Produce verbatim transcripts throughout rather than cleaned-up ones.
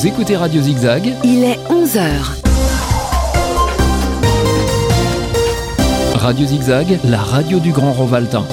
Vous écoutez Radio Zigzag. Il est onze heures. Radio Zigzag, la radio du Grand Rovaltain.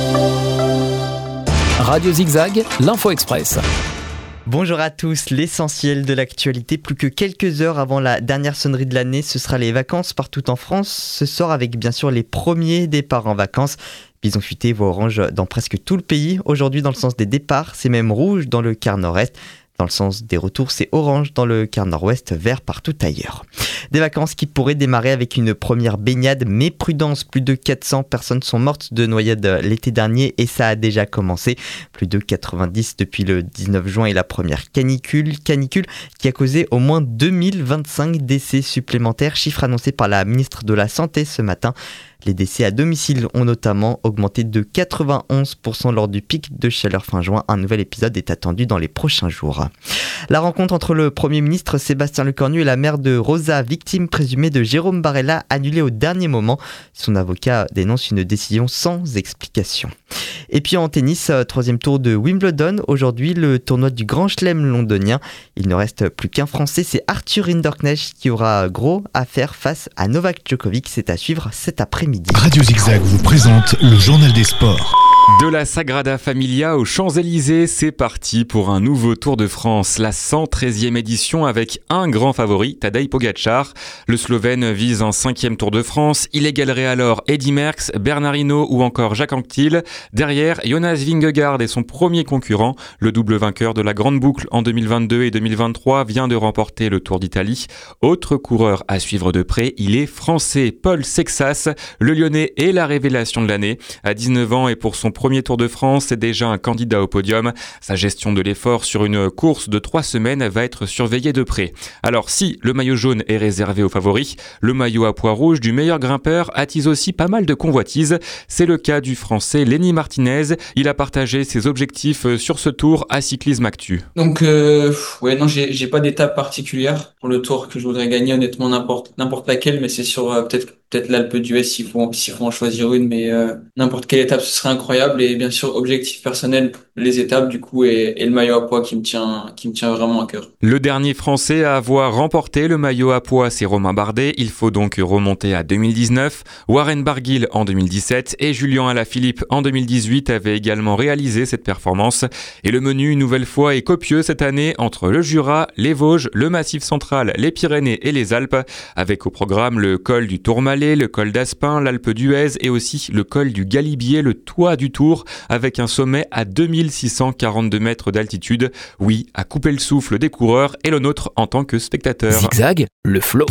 Radio Zigzag, l'Info Express. Bonjour à tous, l'essentiel de l'actualité, plus que quelques heures avant la dernière sonnerie de l'année, ce sera les vacances partout en France. Ce soir avec bien sûr les premiers départs en vacances. Bison futé voit orange dans presque tout le pays. Aujourd'hui dans le sens des départs, c'est même rouge dans le quart nord-est. Dans le sens des retours, c'est orange dans le quart nord-ouest, vert partout ailleurs. Des vacances qui pourraient démarrer avec une première baignade, mais prudence, plus de quatre cents personnes sont mortes de noyade l'été dernier et ça a déjà commencé. Plus de quatre-vingt-dix depuis le dix-neuf juin et la première canicule, canicule qui a causé au moins deux mille vingt-cinq décès supplémentaires, chiffre annoncé par la ministre de la Santé ce matin. Les décès à domicile ont notamment augmenté de quatre-vingt-onze pour cent lors du pic de chaleur fin juin. Un nouvel épisode est attendu dans les prochains jours. La rencontre entre le Premier ministre Sébastien Lecornu et la mère de Rosa, victime présumée de Jérôme Barella, annulée au dernier moment. Son avocat dénonce une décision sans explication. Et puis en tennis, troisième tour de Wimbledon. Aujourd'hui, le tournoi du Grand Chelem londonien. Il ne reste plus qu'un Français, c'est Arthur Rinderknecht qui aura gros à faire face à Novak Djokovic. C'est à suivre cet après-midi. Radio Zigzag vous présente le journal des sports. De la Sagrada Familia aux Champs-Élysées, c'est parti pour un nouveau Tour de France, la cent treizième édition avec un grand favori, Tadej Pogačar. Le Slovène vise un cinquième Tour de France, il égalerait alors Eddy Merckx, Bernard Hinault ou encore Jacques Anquetil. Derrière, Jonas Vingegaard est son premier concurrent. Le double vainqueur de la Grande Boucle en deux mille vingt-deux et deux mille vingt-trois vient de remporter le Tour d'Italie. Autre coureur à suivre de près, il est français, Paul Sexas. Le Lyonnais est la révélation de l'année. À dix-neuf ans et pour son premier Tour de France, c'est déjà un candidat au podium. Sa gestion de l'effort sur une course de trois semaines va être surveillée de près. Alors si le maillot jaune est réservé aux favoris, le maillot à pois rouge du meilleur grimpeur attise aussi pas mal de convoitises. C'est le cas du français Lenny Martinez. Il a partagé ses objectifs sur ce tour à Cyclisme Actu. Donc euh, ouais non j'ai j'ai pas d'étape particulière pour le tour que je voudrais gagner, honnêtement n'importe n'importe laquelle, mais c'est sur euh, peut-être peut-être l'Alpe d'Huez s'il faut s'il faut en choisir une, mais euh, n'importe quelle étape ce serait incroyable. Et bien sûr objectif personnel, les étapes du coup et, et le maillot à pois qui me tient qui me tient vraiment à cœur. Le dernier français à avoir remporté le maillot à pois, c'est Romain Bardet. Il faut donc remonter à deux mille dix-neuf. Warren Barguil en deux mille dix-sept et Julien Alaphilippe en deux mille dix-huit avaient également réalisé cette performance. Et le menu une nouvelle fois est copieux cette année entre le Jura, les Vosges, le Massif central, les Pyrénées et les Alpes, avec au programme le col du Tourmalet, le col d'Aspin, l'Alpe d'Huez et aussi le col du Galibier, le toit du Tour, avec un sommet à deux mille six cent quarante-deux mètres d'altitude. Oui, à couper le souffle des coureurs et le nôtre en tant que spectateur. Zigzag, le flow.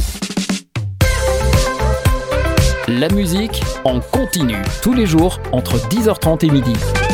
La musique en continu, tous les jours entre dix heures trente et midi.